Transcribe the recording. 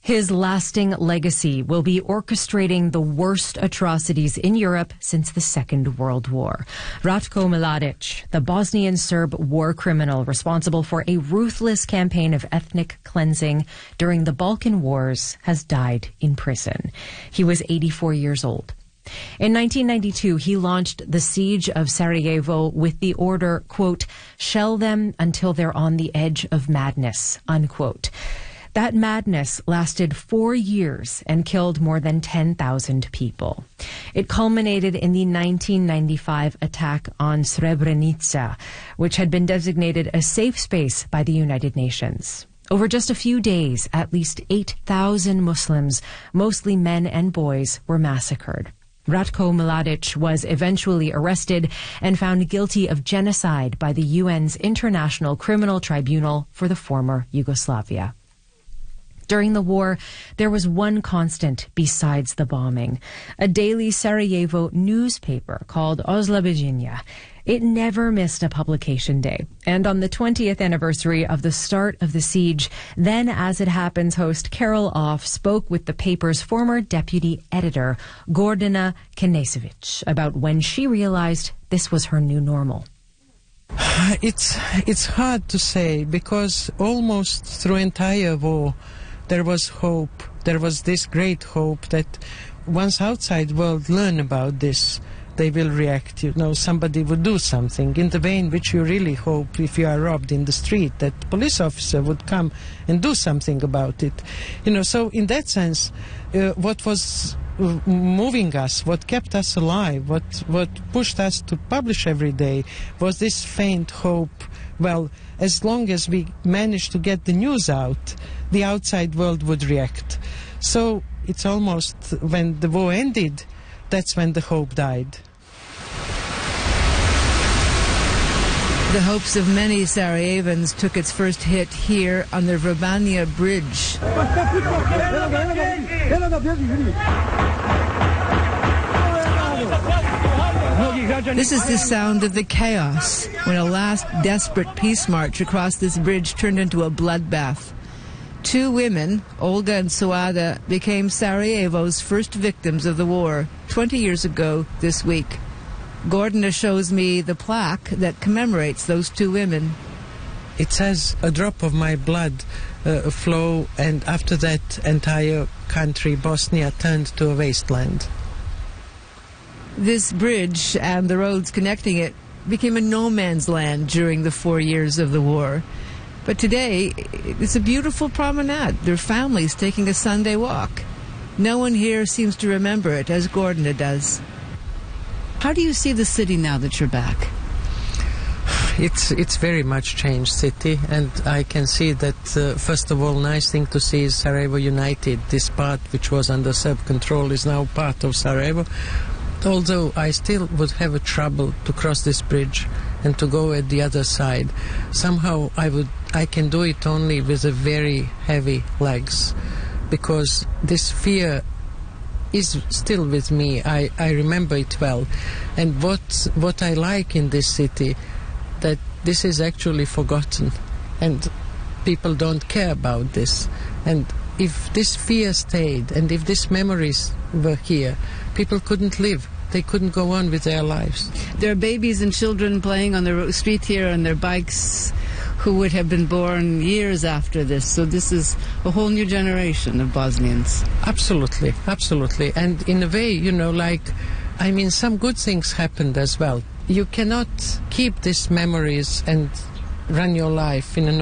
His lasting legacy will be orchestrating the worst atrocities in Europe since the Second World War. Ratko Mladic, the Bosnian Serb war criminal responsible for a ruthless campaign of ethnic cleansing during the Balkan Wars, has died in prison. He was 84 years old. In 1992, he launched the siege of Sarajevo with the order, quote, "Shell them until they're on the edge of madness," unquote. That madness lasted 4 years and killed more than 10,000 people. It culminated in the 1995 attack on Srebrenica, which had been designated a safe space by the United Nations. Over just a few days, at least 8,000 Muslims, mostly men and boys, were massacred. Ratko Mladic was eventually arrested and found guilty of genocide by the UN's International Criminal Tribunal for the former Yugoslavia. During the war, there was one constant besides the bombing, a daily Sarajevo newspaper called Oslobođenje. It never missed a publication day. And on the 20th anniversary of the start of the siege, then As It Happens host Carol Off spoke with the paper's former deputy editor, Gordana Knežević, about when she realized this was her new normal. It's hard to say, because almost through entire war, there was hope. There was this great hope that once outside world learn about this, they will react. You know, somebody would do something in the way in which you really hope, if you are robbed in the street, that the police officer would come and do something about it. You know, so in that sense, what was moving us, what kept us alive, what pushed us to publish every day, was this faint hope. Well, as long as we managed to get the news out, the outside world would react. So it's almost when the war ended, that's when the hope died. The hopes of many Sarajevans took its first hit here on the Vrbanja Bridge. This is the sound of the chaos when a last desperate peace march across this bridge turned into a bloodbath. 2 women, Olga and Suada, became Sarajevo's first victims of the war 20 years ago this week. Gordana shows me the plaque that commemorates those 2 women. It says, "A drop of my blood flow," and after that entire country, Bosnia, turned to a wasteland. This bridge and the roads connecting it became a no-man's land during the 4 years of the war. But today, it's a beautiful promenade. There are families taking a Sunday walk. No one here seems to remember it as Gordana does. How do you see the city now that you're back? It's very much changed city, and I can see that, first of all, nice thing to see is Sarajevo united. This part which was under Serb control is now part of Sarajevo. Although I still would have a trouble to cross this bridge and to go at the other side. Somehow I can do it only with a very heavy legs, because this fear is still with me. I remember it well. And what I like in this city, that this is actually forgotten and people don't care about this. And if this fear stayed and if these memories were here, people couldn't live. They couldn't go on with their lives. There are babies and children playing on the street here on their bikes who would have been born years after this. So this is a whole new generation of Bosnians. Absolutely, absolutely. And in a way, you know, some good things happened as well. You cannot keep these memories and run your life in a